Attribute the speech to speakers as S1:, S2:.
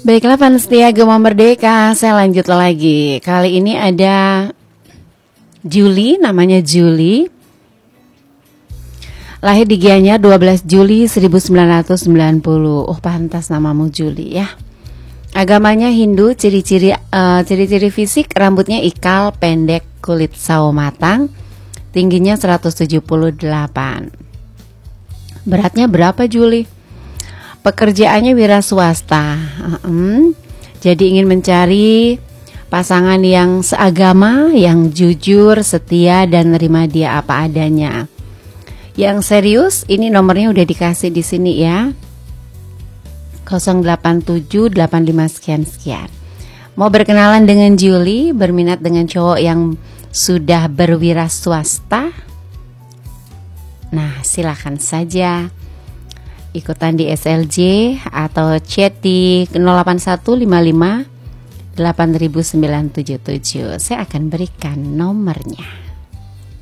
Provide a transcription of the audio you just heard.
S1: Baiklah fans setia Gema Merdeka, saya lanjut lagi. Kali ini ada Julie, namanya Julie. Lahir di Gianyar 12 Juli 1990. Oh, pantas namamu Julie ya. Agamanya Hindu, ciri-ciri fisik, rambutnya ikal, pendek, kulit sawo matang, tingginya 178. Beratnya berapa Julie? Pekerjaannya wira swasta. Jadi ingin mencari pasangan yang seagama, yang jujur, setia, dan nerima dia apa adanya. Yang serius, ini nomornya udah dikasih di sini ya. 08785 sekian. Mau berkenalan dengan Julie, berminat dengan cowok yang sudah berwira swasta? Nah, silakan saja ikutan di SLJ atau chat di 08155 8977. Saya akan berikan nomornya.